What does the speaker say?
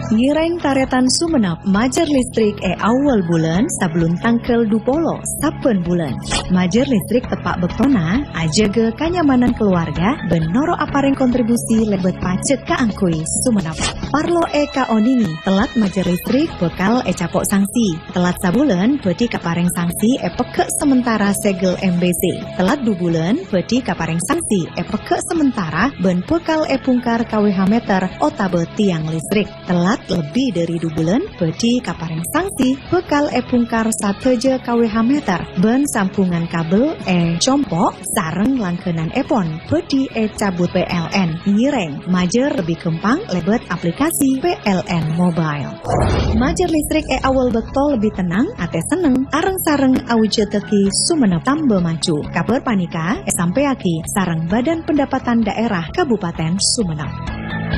Ngireng taretan Sumenep majer listrik awal bulan sablun tangkel dupolo saben bulan. Majer listrik tepak bektona ajege kanyamanan keluarga benoro apareng kontribusi lebet pacet kaangkui Sumenep. Parlo kaoningi telat majer listrik bekal capok sanksi. Telat sabulan bedi kapareng sanksi peke sementara segel MBC. Telat 2 bulan bedi kapareng sanksi peke sementara ben bekal pungkar KWH meter otabe tiang listrik. Telat lebih dari 2 bulan bedi kapareng sanksi bekal pungkar sateje KWH meter ben sampungan kabel compok sareng langkenan epon bedi cabut PLN. Ngireng majer lebih kempang lebet aplikasi PLN mobile. Majer listrik awal bekto lebih tenang ate seneng areng sareng awuje teki Sumenep tambah maju. Kabar panika sampai aki sareng Badan Pendapatan Daerah Kabupaten Sumenep.